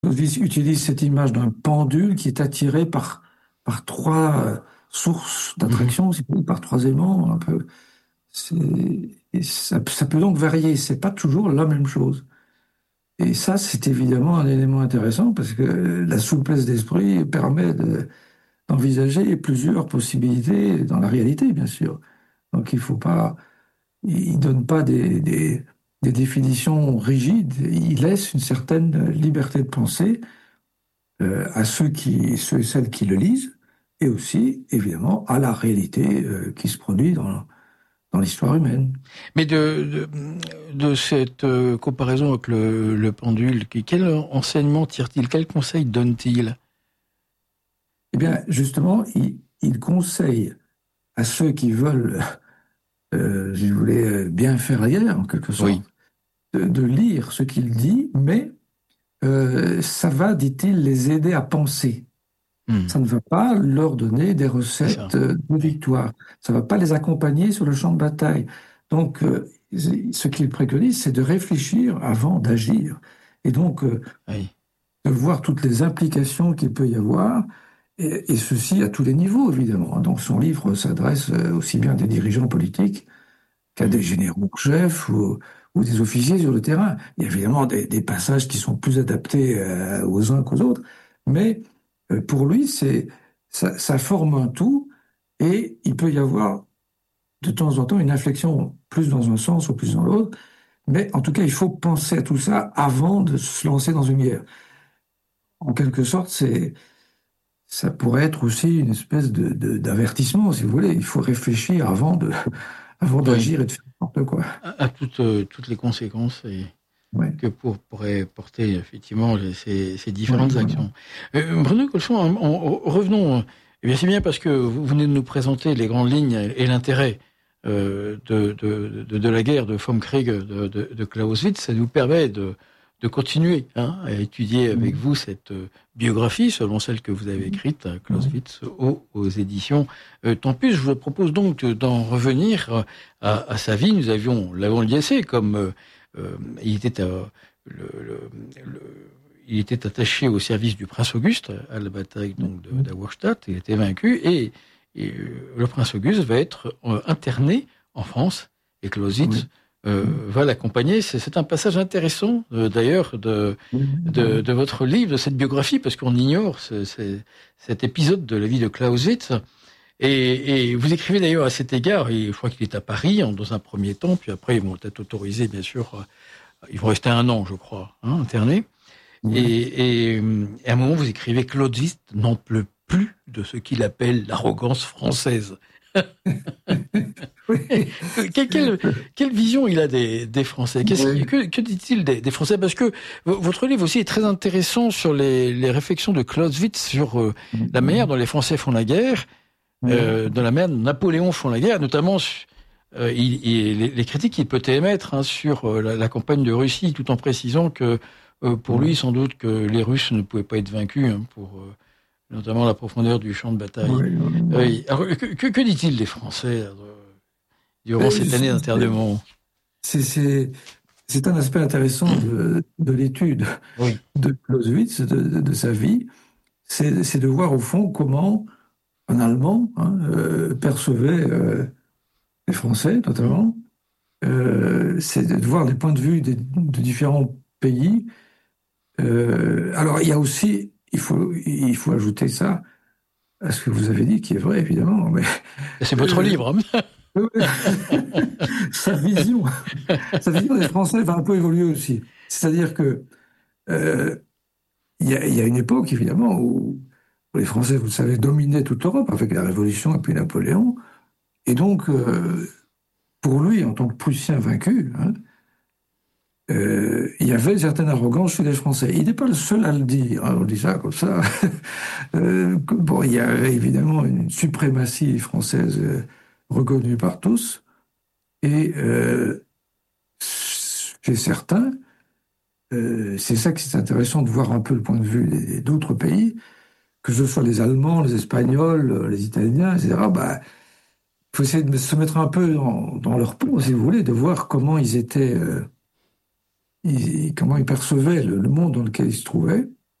Clausewitz utilise cette image d'un pendule qui est attiré par trois sources Mhm. d'attraction, si vous voulez, par trois aimants, un peu. C'est- et ça peut donc varier, c'est pas toujours la même chose. Et ça, c'est évidemment un élément intéressant parce que la souplesse d'esprit permet d'envisager plusieurs possibilités dans la réalité, bien sûr. Donc il faut pas, il donne pas des définitions rigides, il laisse une certaine liberté de pensée à ceux et celles qui le lisent, et aussi, évidemment, à la réalité qui se produit dans l'histoire humaine. Mais de cette comparaison avec le pendule, quel enseignement tire-t-il? Quel conseil donne-t-il? Eh bien, justement, il conseille à ceux qui veulent, si vous voulez, bien faire la guerre, en quelque Oui. sorte, de lire ce qu'il dit, mais ça va, dit-il, les aider à penser. Hmm. Ça ne va pas leur donner des C'est ça. recettes de Oui. victoire. Ça ne va pas les accompagner sur le champ de bataille. Donc, ce qu'il préconise, c'est de réfléchir avant d'agir. Et donc, Oui. de voir toutes les implications qu'il peut y avoir, et ceci à tous les niveaux, évidemment. Donc, son livre s'adresse aussi bien à des dirigeants politiques qu'à Hmm. des généraux-chefs ou des officiers sur le terrain. Il y a évidemment des passages qui sont plus adaptés aux uns qu'aux autres, mais pour lui, ça forme un tout et il peut y avoir de temps en temps une inflexion plus dans un sens ou plus dans l'autre, mais en tout cas, il faut penser à tout ça avant de se lancer dans une guerre. En quelque sorte, ça pourrait être aussi une espèce d'avertissement, si vous voulez. Il faut réfléchir avant Oui. d'agir et de faire n'importe quoi. À toutes les conséquences Ouais. que pourraient porter effectivement ces Ouais, différentes voilà. actions. Bruno Colson, revenons. Eh bien, c'est bien parce que vous venez de nous présenter les grandes lignes et l'intérêt de la guerre de Vom Krieg de Clausewitz. Ça nous permet de continuer à étudier avec Mm. vous cette biographie, selon celle que vous avez écrite, Ouais. Clausewitz, aux éditions Tempus. Je vous propose donc d'en revenir à sa vie. Nous l'avons lié comme il était il était attaché au service du prince Auguste à la bataille donc d'Auerstadt. Il était vaincu et le prince Auguste va être interné en France et Clausewitz Oui. va l'accompagner. C'est un passage intéressant d'ailleurs Oui, voilà. de votre livre, de cette biographie, parce qu'on ignore cet épisode de la vie de Clausewitz. Et vous écrivez d'ailleurs à cet égard, et je crois qu'il est à Paris dans un premier temps, puis après ils vont être autorisés, bien sûr, ils vont rester 1 an, je crois, internés. Oui. Et à un moment, vous écrivez Clausewitz n'en peut plus de ce qu'il appelle l'arrogance française. Oui. Quelle vision il a des Français? Oui. Que dit-il des Français? Parce que votre livre aussi est très intéressant sur les réflexions de Clausewitz sur la manière dont les Français font la guerre, Oui. de la manière dont Napoléon font la guerre, notamment les critiques qu'il peut émettre sur la campagne de Russie, tout en précisant que pour lui, sans doute que les Russes ne pouvaient pas être vaincus, pour notamment la profondeur du champ de bataille. Oui. Oui. Alors, que dit-il des Français durant Mais cette année d'internement? C'est c'est- c'est un aspect intéressant de l'étude Oui. de Clausewitz, de sa vie, c'est de voir au fond comment un Allemand percevait les Français Hum. notamment. C'est de voir les points de vue de différents pays. Alors il y a aussi, il faut ajouter ça à ce que vous avez dit, qui est vrai évidemment, mais C'est votre euh, livre. Hein. sa vision, sa vision des Français va un peu évoluer aussi. C'est-à-dire que euh, il y a une époque évidemment où les Français, vous le savez, dominaient toute l'Europe avec la Révolution et puis Napoléon, et donc pour lui, en tant que Prussien vaincu, il y avait une certaine arrogance chez les Français. Il n'est pas le seul à le dire, hein, on dit ça comme ça. Bon, il y a évidemment une suprématie française reconnue par tous, et chez certains, c'est ça qui est intéressant de voir un peu le point de vue d'autres pays, que ce soit les Allemands, les Espagnols, les Italiens, etc. Bah, il faut essayer de se mettre un peu dans leur peau, si vous voulez, de voir comment ils étaient, comment ils percevaient le monde dans lequel ils se trouvaient.